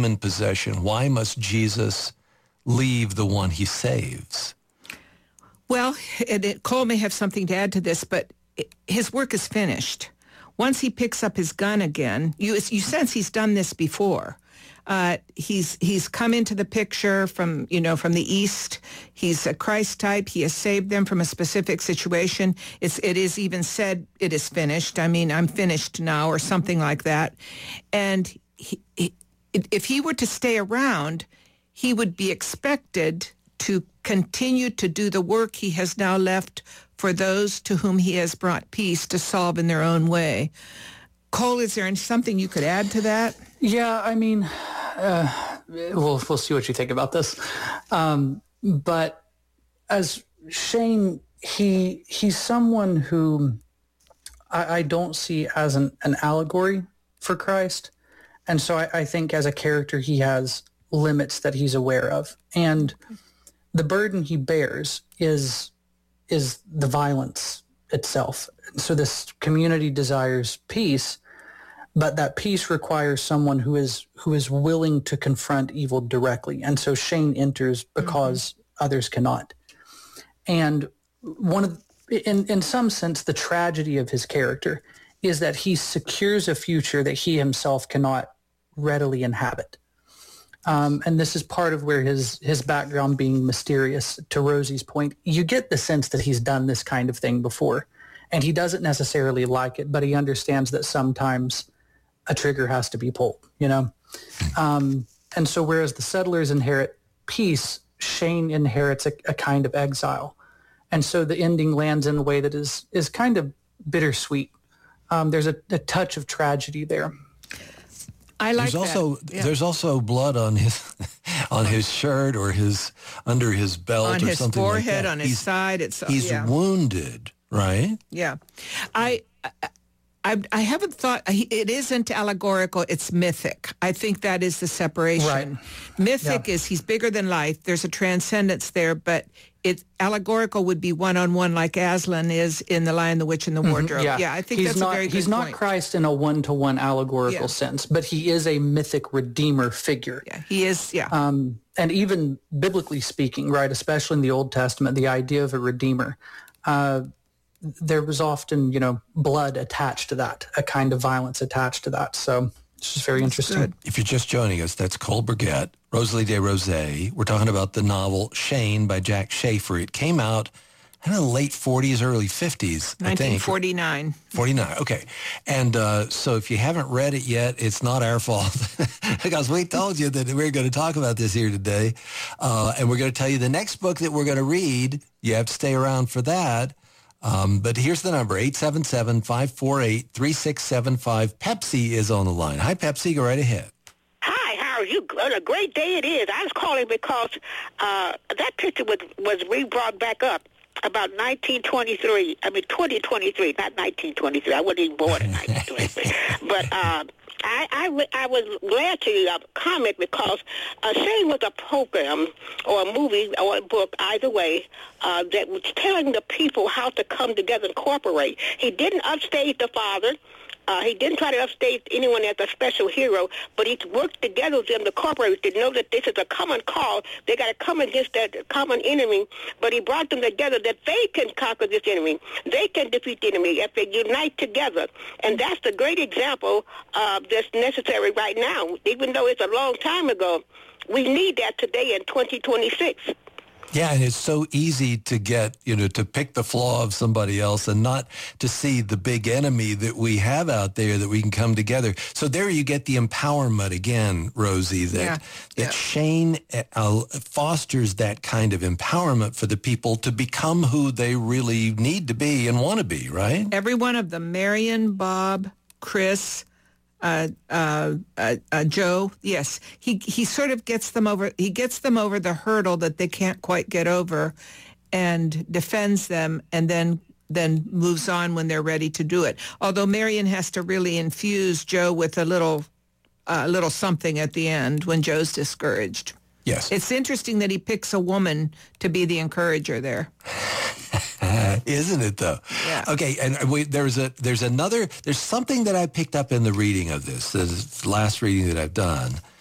demon possession, why must Jesus leave the one he saves? Well, Cole may have something to add to this, but his work is finished. Once he picks up his gun again, you sense he's done this before. He's come into the picture from the East. He's a Christ type. He has saved them from a specific situation. It is even said it is finished. I mean, I'm finished now, or something like that. And if he were to stay around, he would be expected to continue to do the work he has now left for those to whom he has brought peace to solve in their own way. Cole, is there something you could add to that? Yeah, I mean, we'll see what you think about this. But as Shane, he's someone who I don't see as an allegory for Christ. And so I think as a character, he has limits that he's aware of. And the burden he bears is the violence itself. So this community desires peace, but that peace requires someone who is willing to confront evil directly. And so Shane enters because others cannot. And in some sense, the tragedy of his character is that he secures a future that he himself cannot readily inhabit. And this is part of where his background being mysterious, to Rosie's point, you get the sense that he's done this kind of thing before, and he doesn't necessarily like it, but he understands that sometimes a trigger has to be pulled, And so whereas the settlers inherit peace, Shane inherits a kind of exile. And so the ending lands in a way that is kind of bittersweet. There's a touch of tragedy there. I like There's also blood on his shirt or under his belt, on or his something forehead, like that. on his side. He's wounded, right? Yeah, I haven't thought it isn't allegorical. It's mythic. I think that is the separation. Right. Mythic is he's bigger than life. There's a transcendence there, but allegorical would be one-on-one, like Aslan is in The Lion, the Witch, and the Wardrobe. Yeah, I think that's a very good point. He's not Christ in a one-to-one allegorical sense, but he is a mythic redeemer figure. Yeah, he is, yeah. And even biblically speaking, right, especially in the Old Testament, the idea of a redeemer, there was often, blood attached to that, a kind of violence attached to that. So it's just very interesting. Good. If you're just joining us, that's Cole Burgett, Rosalie DeRose. We're talking about the novel Shane by Jack Schaefer. It came out in the late 40s, early 50s, I think. 1949. 49, okay. And so if you haven't read it yet, it's not our fault because we told you that we're going to talk about this here today. And we're going to tell you the next book that we're going to read. You have to stay around for that. But here's the number, 877-548-3675. Pepsi is on the line. Hi, Pepsi. Go right ahead. Hi, how are you? What a great day it is. I was calling because that picture was re-brought back up about 2023, not 1923. I wasn't even born in 1923. But I was glad to comment because Shane was a program or a movie or a book, either way, that was telling the people how to come together and cooperate. He didn't upstage the father. He didn't try to upstage anyone as a special hero, but he worked together with them to cooperate, to know that this is a common cause. They got to come against that common enemy, but he brought them together that they can conquer this enemy. They can defeat the enemy if they unite together. And that's the great example that's necessary right now. Even though it's a long time ago, we need that today in 2026. Yeah, and it's so easy to get, to pick the flaw of somebody else and not to see the big enemy that we have out there that we can come together. So there you get the empowerment again, Rosie, that Shane fosters that kind of empowerment for the people to become who they really need to be and want to be, right? Every one of them, Marion, Bob, Chris, Joe, yes, he sort of gets them over. He gets them over the hurdle that they can't quite get over, and defends them, and then moves on when they're ready to do it. Although Marion has to really infuse Joe with a little something at the end when Joe's discouraged. Yes, it's interesting that he picks a woman to be the encourager there. Isn't it though? Yeah. Okay, and there's something that I picked up in the reading of this last reading that I've done,